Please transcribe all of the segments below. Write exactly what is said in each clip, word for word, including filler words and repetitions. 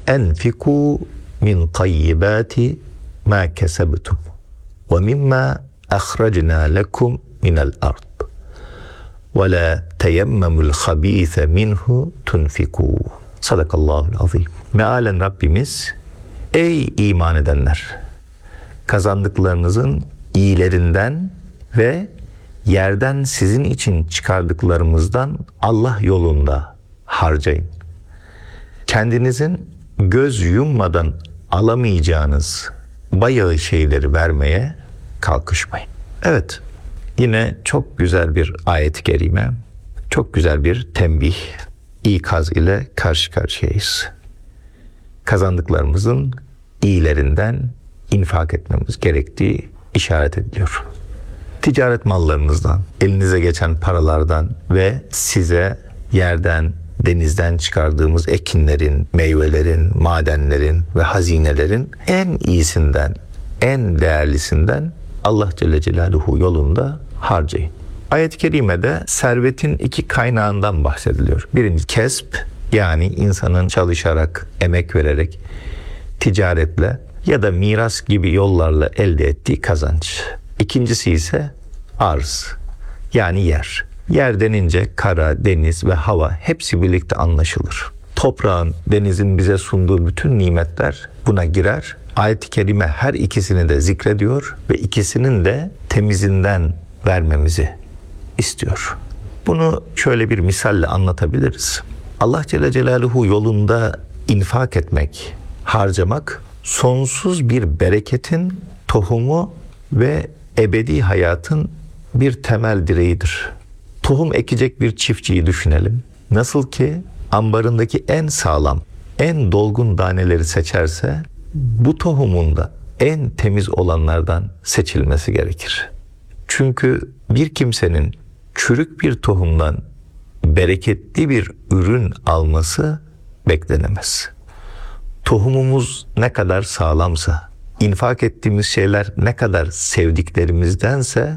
enfiku min tayyibati ma kesebtum ve mimma ahracna lekum minel ard ve la teyemmemul habîse minhu tunfikû. Sadakallahul azim. Mealen Rabbimiz, ey iman edenler, kazandıklarınızın iyilerinden ve yerden sizin için çıkardıklarımızdan Allah yolunda harcayın. Kendinizin göz yummadan alamayacağınız bayağı şeyleri vermeye kalkışmayın. Evet, yine çok güzel bir ayet-i kerime, çok güzel bir tembih, ikaz ile karşı karşıyayız. Kazandıklarımızın iyilerinden infak etmemiz gerektiği işaret ediliyor. Ticaret mallarınızdan, elinize geçen paralardan ve size yerden, denizden çıkardığımız ekinlerin, meyvelerin, madenlerin ve hazinelerin en iyisinden, en değerlisinden Allah Celle Celaluhu yolunda harcayın. Ayet-i kerimede servetin iki kaynağından bahsediliyor. Birinci kesb, yani insanın çalışarak, emek vererek, ticaretle ya da miras gibi yollarla elde ettiği kazanç. İkincisi ise arz, yani yer. Yer denince kara, deniz ve hava hepsi birlikte anlaşılır. Toprağın, denizin bize sunduğu bütün nimetler buna girer. Ayet-i kerime her ikisini de zikrediyor ve ikisinin de temizinden vermemizi istiyor. Bunu şöyle bir misalle anlatabiliriz. Allah Celle Celaluhu yolunda infak etmek, harcamak, sonsuz bir bereketin tohumu ve ebedi hayatın bir temel direğidir. Tohum ekecek bir çiftçiyi düşünelim. Nasıl ki ambarındaki en sağlam, en dolgun taneleri seçerse, bu tohumun da en temiz olanlardan seçilmesi gerekir. Çünkü bir kimsenin çürük bir tohumdan bereketli bir ürün alması beklenemez. Tohumumuz ne kadar sağlamsa, infak ettiğimiz şeyler ne kadar sevdiklerimizdense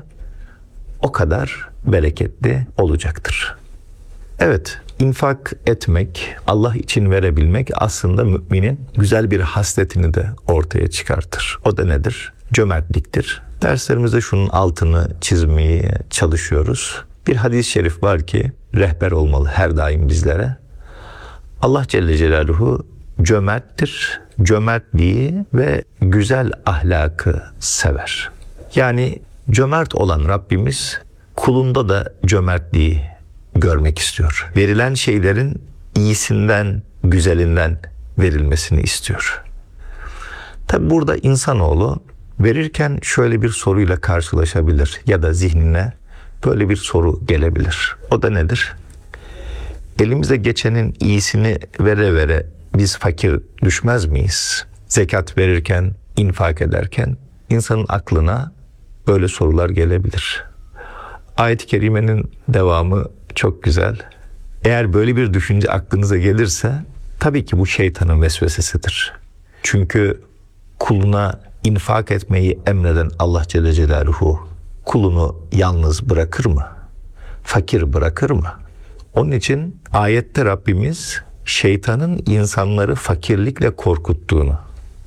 o kadar bereketli olacaktır. Evet, infak etmek, Allah için verebilmek aslında müminin güzel bir hasletini de ortaya çıkartır. O da nedir? Cömertliktir. Derslerimizde şunun altını çizmeye çalışıyoruz. Bir hadis-i şerif var ki rehber olmalı her daim bizlere. Allah Celle Celaluhu cömerttir. Cömertliği ve güzel ahlakı sever. Yani cömert olan Rabbimiz kulunda da cömertliği görmek istiyor. Verilen şeylerin iyisinden, güzelinden verilmesini istiyor. Tabi burada insanoğlu verirken şöyle bir soruyla karşılaşabilir ya da zihnine böyle bir soru gelebilir. O da nedir? Elimize geçenin iyisini vere vere biz fakir düşmez miyiz? Zekat verirken, infak ederken insanın aklına böyle sorular gelebilir. Ayet-i kerimenin devamı çok güzel. Eğer böyle bir düşünce aklınıza gelirse tabii ki bu şeytanın vesvesesidir. Çünkü kuluna infak etmeyi emreden Allah Celle Celaluhu kulunu yalnız bırakır mı? Fakir bırakır mı? Onun için ayette Rabbimiz şeytanın insanları fakirlikle korkuttuğunu,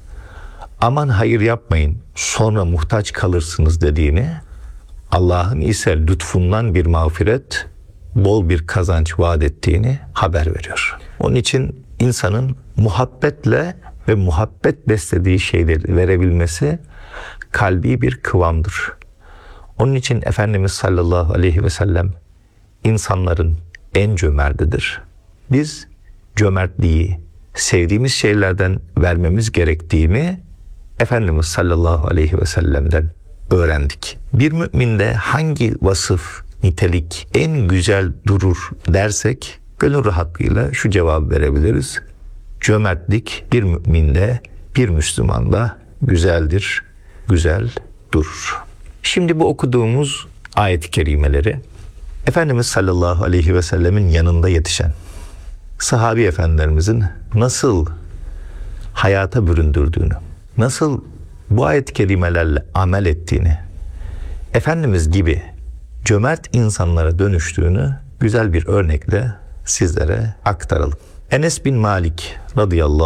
aman hayır yapmayın sonra muhtaç kalırsınız dediğini, Allah'ın ise lütfundan bir mağfiret, bol bir kazanç vaat ettiğini haber veriyor. Onun için insanın muhabbetle ve muhabbet beslediği şeyleri verebilmesi kalbi bir kıvamdır. Onun için Efendimiz sallallahu aleyhi ve sellem insanların en cömertidir. Biz cömertliği sevdiğimiz şeylerden vermemiz gerektiğini Efendimiz sallallahu aleyhi ve sellem'den öğrendik. Bir müminde hangi vasıf, nitelik en güzel durur dersek gönül rahatlığıyla şu cevabı verebiliriz. Cömertlik bir müminde, bir Müslümanda güzeldir, güzel durur. Şimdi bu okuduğumuz ayet-i kerimeleri Efendimiz sallallahu aleyhi ve sellemin yanında yetişen sahabi efendilerimizin nasıl hayata büründürdüğünü, nasıl bu ayet-i kerimelerle amel ettiğini, Efendimiz gibi cömert insanlara dönüştüğünü güzel bir örnekle sizlere aktaralım. Enes bin Malik radıyallahu